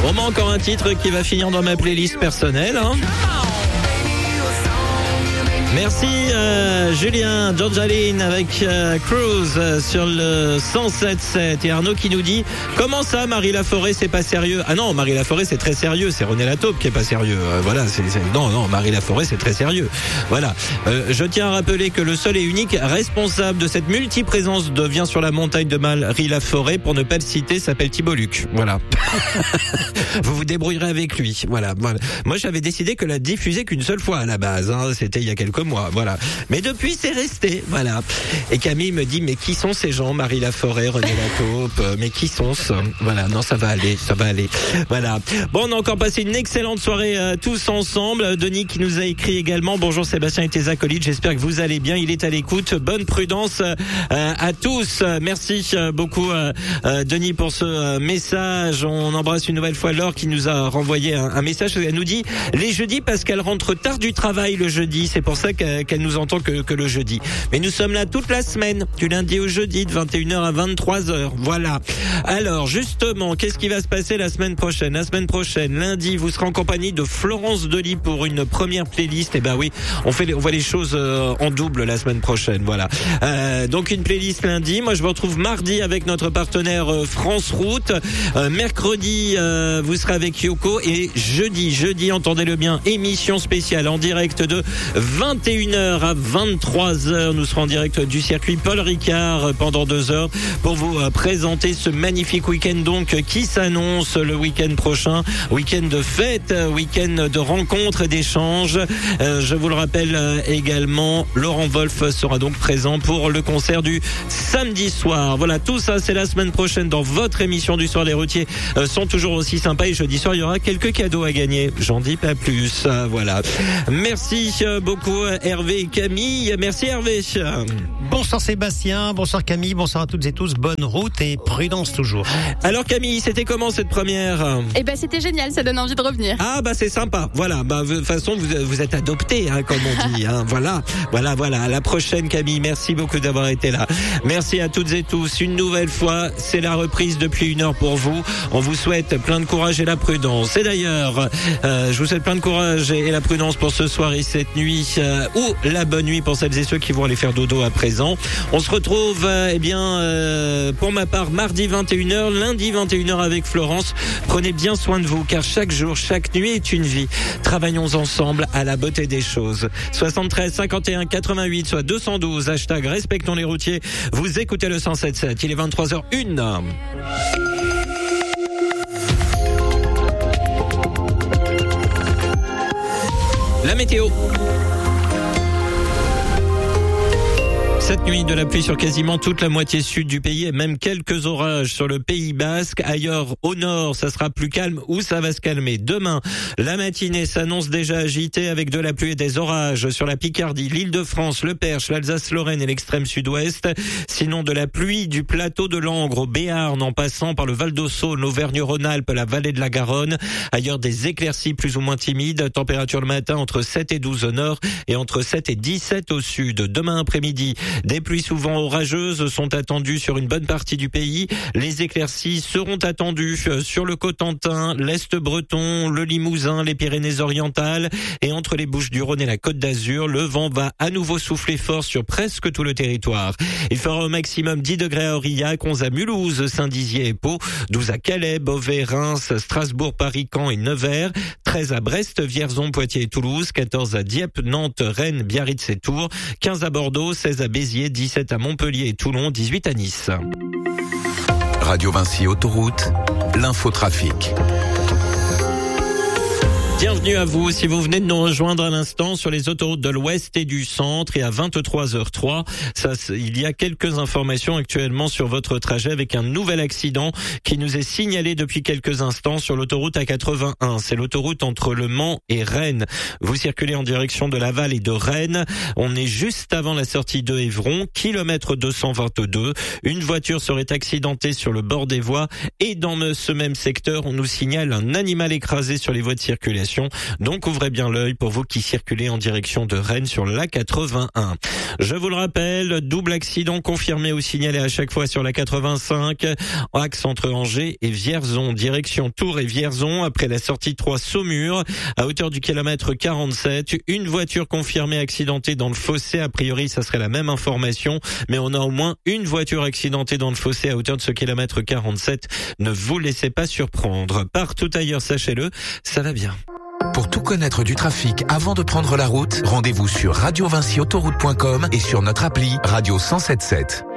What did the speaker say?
On met encore un titre qui va finir dans ma playlist personnelle. Merci Julien, Georgialine avec Cruise sur le 107.7 et Arnaud qui nous dit comment ça Marie Laforêt c'est pas sérieux. Ah non, Marie Laforêt c'est très sérieux, c'est René Lataupe qui est pas sérieux. Voilà, non, Marie Laforêt c'est très sérieux. Voilà. Je tiens à rappeler que le seul et unique responsable de cette multiprésence de Viens sur la montagne de Marie Laforêt, pour ne pas le citer, s'appelle Thibault Luc. Voilà. Vous vous débrouillerez avec lui. Voilà. Moi j'avais décidé que la diffuser qu'une seule fois à la base, c'était il y a quelques mois, voilà. Mais depuis, c'est resté, voilà. Et Camille me dit, mais qui sont ces gens, Marie Laforêt, René Lataupe, mais qui sont-ce? Voilà, non, ça va aller, voilà. Bon, on a encore passé une excellente soirée tous ensemble. Denis qui nous a écrit également, bonjour Sébastien et tes acolytes, j'espère que vous allez bien, il est à l'écoute, bonne prudence à tous. Merci beaucoup Denis pour ce message. On embrasse une nouvelle fois Laure qui nous a renvoyé un message. Elle nous dit, les jeudis, parce qu'elle rentre tard du travail le jeudi, c'est pour ça qu'elle nous entend que le jeudi. Mais nous sommes là toute la semaine, du lundi au jeudi, de 21h à 23h. Voilà. Alors, justement, qu'est-ce qui va se passer la semaine prochaine? La semaine prochaine, lundi, vous serez en compagnie de Florence Delis pour une première playlist. Et ben oui, on voit les choses en double la semaine prochaine. Voilà. Donc une playlist lundi. Moi, je vous retrouve mardi avec notre partenaire France Route. Mercredi, vous serez avec Yoko. Et jeudi, entendez-le bien, émission spéciale en direct de 21h à 23h. Nous serons en direct du circuit Paul Ricard pendant 2 heures pour vous présenter ce magnifique week-end donc qui s'annonce le week-end prochain. Week-end de fête, week-end de rencontres et d'échanges. Je vous le rappelle également, Laurent Wolf sera donc présent pour le concert du samedi soir. Voilà, tout ça c'est la semaine prochaine dans votre émission du soir. Les routiers sont toujours aussi sympas et jeudi soir il y aura quelques cadeaux à gagner. J'en dis pas plus. Voilà. Merci beaucoup Hervé et Camille. Merci Hervé. Bonsoir Sébastien, bonsoir Camille, bonsoir à toutes et tous. Bonne route et prudence toujours. Alors Camille, c'était comment cette première? Eh ben c'était génial, ça donne envie de revenir. Ah bah c'est sympa. Voilà, de toute façon vous êtes adoptés comme on dit. Voilà. À la prochaine Camille. Merci beaucoup d'avoir été là. Merci à toutes et tous. Une nouvelle fois, c'est la reprise depuis 1 heure pour vous. On vous souhaite plein de courage et la prudence. Et d'ailleurs, je vous souhaite plein de courage et la prudence pour ce soir et cette nuit. Ou la bonne nuit pour celles et ceux qui vont aller faire dodo à présent. On se retrouve pour ma part mardi 21h, lundi 21h avec Florence. Prenez bien soin de vous car chaque jour, chaque nuit est une vie. Travaillons ensemble à la beauté des choses. 73 51 88 soit 212 hashtag respectons les routiers. Vous écoutez le 107.7. Il est 23h01. La météo. Cette nuit, de la pluie sur quasiment toute la moitié sud du pays et même quelques orages sur le Pays Basque. Ailleurs, au nord, ça sera plus calme ou ça va se calmer. Demain, la matinée s'annonce déjà agitée avec de la pluie et des orages sur la Picardie, l'Île-de-France, le Perche, l'Alsace-Lorraine et l'extrême sud-ouest. Sinon, de la pluie du plateau de Langres au Béarn en passant par le Val d'Saône, l'Auvergne-Rhône-Alpes, la vallée de la Garonne. Ailleurs, des éclaircies plus ou moins timides. Température le matin entre 7 et 12 au nord et entre 7 et 17 au sud. Demain après-midi, des pluies souvent orageuses sont attendues sur une bonne partie du pays. Les éclaircies seront attendues sur le Cotentin, l'Est breton, le Limousin, les Pyrénées-Orientales et entre les Bouches-du-Rhône et la Côte d'Azur. Le vent va à nouveau souffler fort sur presque tout le territoire. Il fera au maximum 10 degrés à Aurillac, 11 à Mulhouse, Saint-Dizier et Pau, 12 à Calais, Beauvais, Reims, Strasbourg, Paris, Caen et Nevers, 13 à Brest, Vierzon, Poitiers et Toulouse, 14 à Dieppe, Nantes, Rennes, Biarritz et Tours, 15 à Bordeaux, 16 à Béziers, 17 à Montpellier et Toulon, 18 à Nice. Radio Vinci Autoroute, l'infotrafic. Bienvenue à vous. Si vous venez de nous rejoindre à l'instant sur les autoroutes de l'Ouest et du Centre et à 23h03, il y a quelques informations actuellement sur votre trajet avec un nouvel accident qui nous est signalé depuis quelques instants sur l'autoroute A81. C'est l'autoroute entre Le Mans et Rennes. Vous circulez en direction de Laval et de Rennes. On est juste avant la sortie de Évron, kilomètre 222. Une voiture serait accidentée sur le bord des voies et dans ce même secteur, on nous signale un animal écrasé sur les voies de circulation. circulation. Donc ouvrez bien l'œil pour vous qui circulez en direction de Rennes sur la 81. Je vous le rappelle, double accident confirmé ou signalé à chaque fois sur la 85, axe entre Angers et Vierzon, direction Tours et Vierzon, après la sortie 3 Saumur, à hauteur du kilomètre 47. Une voiture confirmée accidentée dans le fossé, a priori ça serait la même information, mais on a au moins une voiture accidentée dans le fossé à hauteur de ce kilomètre 47. Ne vous laissez pas surprendre. Partout ailleurs, sachez-le, ça va bien. Pour tout connaître du trafic avant de prendre la route, rendez-vous sur radiovinciautoroute.com et sur notre appli Radio 107.7.